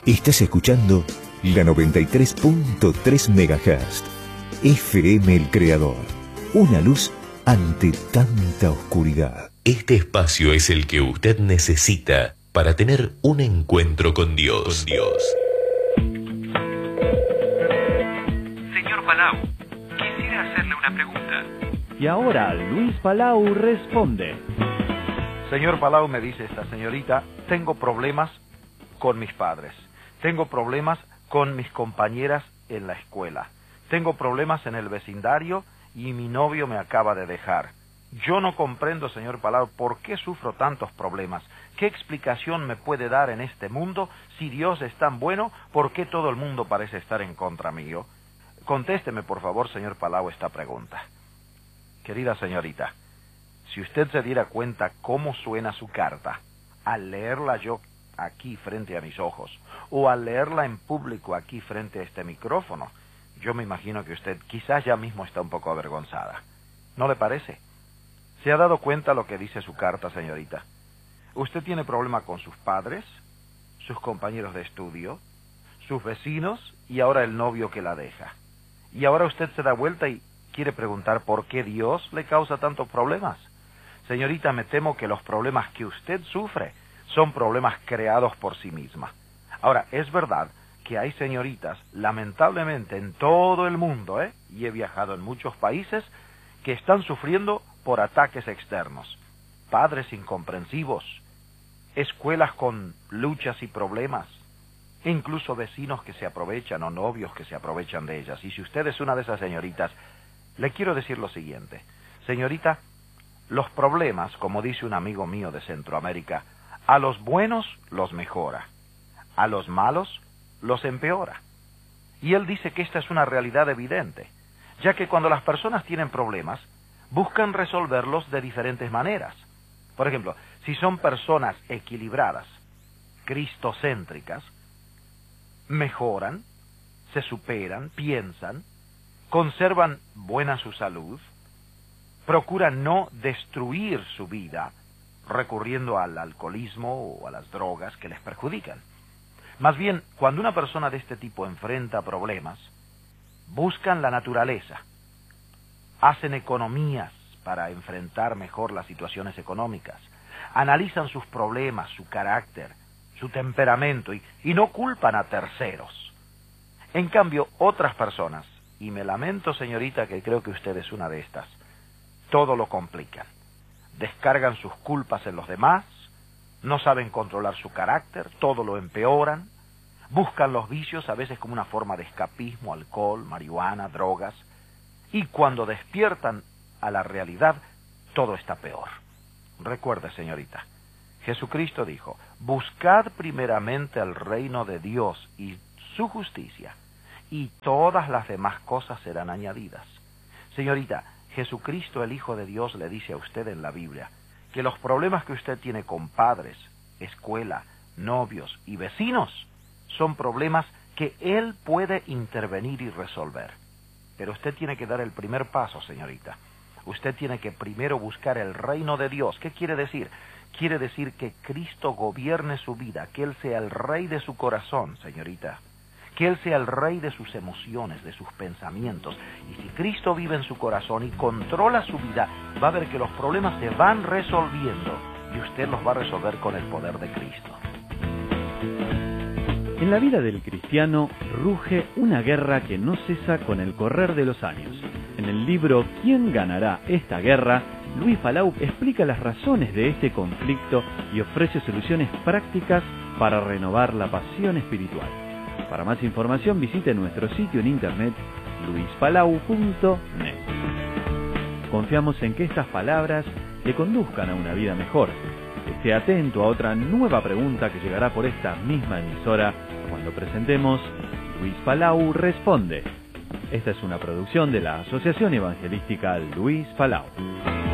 Estás escuchando la 93.3 MHz. FM El Creador. Una luz ante tanta oscuridad. Este espacio es el que usted necesita para tener un encuentro con Dios. Señor Palau, quisiera hacerle una pregunta. Y ahora Luis Palau responde. Señor Palau, me dice esta señorita, tengo problemas con mis padres. Tengo problemas con mis compañeras en la escuela. Tengo problemas en el vecindario y mi novio me acaba de dejar. Yo no comprendo, señor Palau, por qué sufro tantos problemas. ¿Qué explicación me puede dar en este mundo? Si Dios es tan bueno, ¿por qué todo el mundo parece estar en contra mío? Contésteme, por favor, señor Palau, esta pregunta. Querida señorita, si usted se diera cuenta cómo suena su carta, al leerla yo aquí frente a mis ojos, o al leerla en público aquí frente a este micrófono, yo me imagino que usted quizás ya mismo está un poco avergonzada. ¿No le parece? ¿Se ha dado cuenta lo que dice su carta, señorita? Usted tiene problema con sus padres, sus compañeros de estudio, sus vecinos y ahora el novio que la deja. Y ahora usted se da vuelta y quiere preguntar por qué Dios le causa tantos problemas. Señorita, me temo que los problemas que usted sufre son problemas creados por sí misma. Ahora, es verdad que hay señoritas, lamentablemente en todo el mundo, y he viajado en muchos países, que están sufriendo por ataques externos. Padres incomprensivos, escuelas con luchas y problemas, e incluso vecinos que se aprovechan o novios que se aprovechan de ellas. Y si usted es una de esas señoritas, le quiero decir lo siguiente. Señorita, los problemas, como dice un amigo mío de Centroamérica, a los buenos los mejora, a los malos los empeora. Y él dice que esta es una realidad evidente, ya que cuando las personas tienen problemas, buscan resolverlos de diferentes maneras. Por ejemplo, si son personas equilibradas, cristocéntricas, mejoran, se superan, piensan, conservan buena su salud, procuran no destruir su vida recurriendo al alcoholismo o a las drogas que les perjudican. Más bien, cuando una persona de este tipo enfrenta problemas, buscan la naturaleza, hacen economías para enfrentar mejor las situaciones económicas, analizan sus problemas, su carácter, su temperamento y no culpan a terceros. En cambio, otras personas, y me lamento, señorita, que creo que usted es una de estas, todo lo complican. Descargan sus culpas en los demás, no saben controlar su carácter, todo lo empeoran, buscan los vicios a veces como una forma de escapismo, alcohol, marihuana, drogas, y cuando despiertan a la realidad, todo está peor. Recuerde, señorita, Jesucristo dijo, buscad primeramente el reino de Dios y su justicia, y todas las demás cosas serán añadidas. Señorita, Jesucristo, el Hijo de Dios, le dice a usted en la Biblia que los problemas que usted tiene con padres, escuela, novios y vecinos son problemas que Él puede intervenir y resolver. Pero usted tiene que dar el primer paso, señorita. Usted tiene que primero buscar el reino de Dios. ¿Qué quiere decir? Quiere decir que Cristo gobierne su vida, que Él sea el rey de su corazón, señorita. Que Él sea el rey de sus emociones, de sus pensamientos. Y si Cristo vive en su corazón y controla su vida, va a ver que los problemas se van resolviendo y usted los va a resolver con el poder de Cristo. En la vida del cristiano ruge una guerra que no cesa con el correr de los años. En el libro ¿Quién ganará esta guerra?, Luis Palau explica las razones de este conflicto y ofrece soluciones prácticas para renovar la pasión espiritual. Para más información visite nuestro sitio en internet luispalau.net. Confiamos en que estas palabras le conduzcan a una vida mejor. Esté atento a otra nueva pregunta que llegará por esta misma emisora cuando presentemos Luis Palau Responde. Esta es una producción de la Asociación Evangelística Luis Palau.